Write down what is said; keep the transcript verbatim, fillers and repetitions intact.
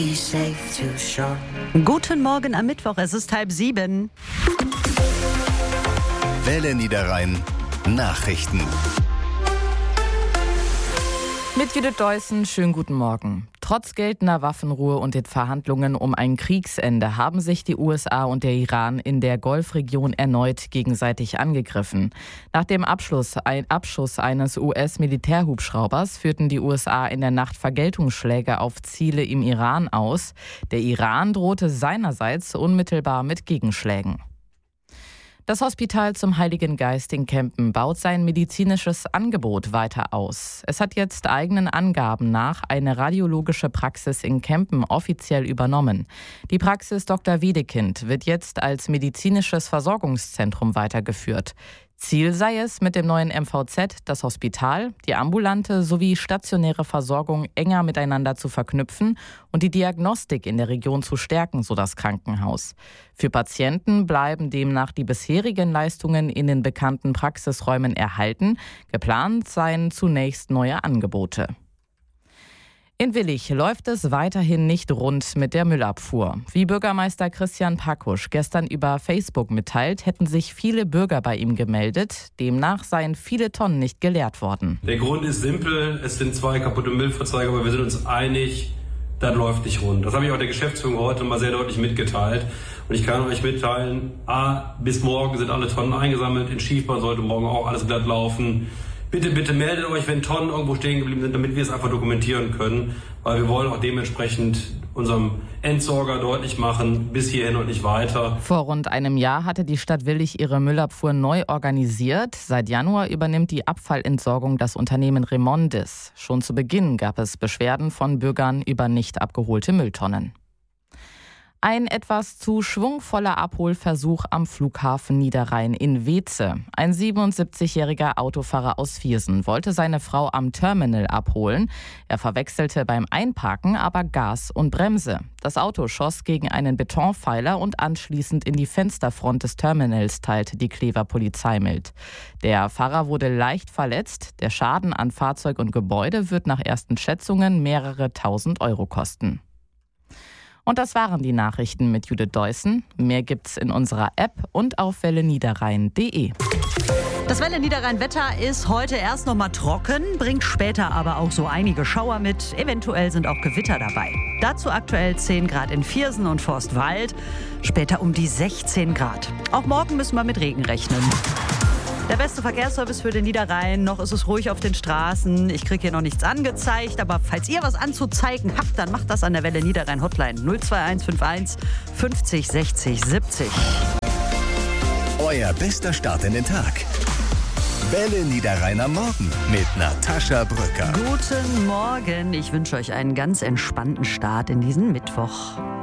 Guten Morgen am Mittwoch, es ist halb sieben. Welle Niederrhein Nachrichten. Mit Judith Deussen, schönen guten Morgen. Trotz geltender Waffenruhe und den Verhandlungen um ein Kriegsende haben sich die U S A und der Iran in der Golfregion erneut gegenseitig angegriffen. Nach dem Abschluss, ein Abschuss eines U S-Militärhubschraubers führten die U S A in der Nacht Vergeltungsschläge auf Ziele im Iran aus. Der Iran drohte seinerseits unmittelbar mit Gegenschlägen. Das Hospital zum Heiligen Geist in Kempen baut sein medizinisches Angebot weiter aus. Es hat jetzt eigenen Angaben nach eine radiologische Praxis in Kempen offiziell übernommen. Die Praxis Doktor Wiedekind wird jetzt als medizinisches Versorgungszentrum weitergeführt. Ziel sei es, mit dem neuen M V Z das Hospital, die ambulante sowie stationäre Versorgung enger miteinander zu verknüpfen und die Diagnostik in der Region zu stärken, so das Krankenhaus. Für Patienten bleiben demnach die bisherigen Leistungen in den bekannten Praxisräumen erhalten. Geplant seien zunächst neue Angebote. In Willich läuft es weiterhin nicht rund mit der Müllabfuhr. Wie Bürgermeister Christian Pakusch gestern über Facebook mitteilt, hätten sich viele Bürger bei ihm gemeldet. Demnach seien viele Tonnen nicht geleert worden. Der Grund ist simpel, es sind zwei kaputte Müllfahrzeuge, aber wir sind uns einig, das läuft nicht rund. Das habe ich auch der Geschäftsführung heute mal sehr deutlich mitgeteilt. Und ich kann euch mitteilen, A, bis morgen sind alle Tonnen eingesammelt, in Schiefbahn sollte morgen auch alles glatt laufen. Bitte, bitte meldet euch, wenn Tonnen irgendwo stehen geblieben sind, damit wir es einfach dokumentieren können. Weil wir wollen auch dementsprechend unserem Entsorger deutlich machen, bis hierhin und nicht weiter. Vor rund einem Jahr hatte die Stadt Willich ihre Müllabfuhr neu organisiert. Seit Januar übernimmt die Abfallentsorgung das Unternehmen Remondis. Schon zu Beginn gab es Beschwerden von Bürgern über nicht abgeholte Mülltonnen. Ein etwas zu schwungvoller Abholversuch am Flughafen Niederrhein in Weeze. Ein siebenundsiebzigjähriger Autofahrer aus Viersen wollte seine Frau am Terminal abholen. Er verwechselte beim Einparken aber Gas und Bremse. Das Auto schoss gegen einen Betonpfeiler und anschließend in die Fensterfront des Terminals, teilte die Clever Polizei mit. Der Fahrer wurde leicht verletzt. Der Schaden an Fahrzeug und Gebäude wird nach ersten Schätzungen mehrere tausend Euro kosten. Und das waren die Nachrichten mit Judith Deussen. Mehr gibt's in unserer App und auf welle niederrhein punkt de. Das Welle Niederrhein-Wetter ist heute erst noch mal trocken, bringt später aber auch so einige Schauer mit. Eventuell sind auch Gewitter dabei. Dazu aktuell zehn Grad in Viersen und Forstwald, später um die sechzehn Grad. Auch morgen müssen wir mit Regen rechnen. Der beste Verkehrsservice für den Niederrhein. Noch ist es ruhig auf den Straßen. Ich kriege hier noch nichts angezeigt. Aber falls ihr was anzuzeigen habt, dann macht das an der Welle Niederrhein Hotline null zwei eins fünf eins fünfzig sechzig siebzig. Euer bester Start in den Tag. Welle Niederrhein am Morgen mit Natascha Brücker. Guten Morgen. Ich wünsche euch einen ganz entspannten Start in diesen Mittwoch.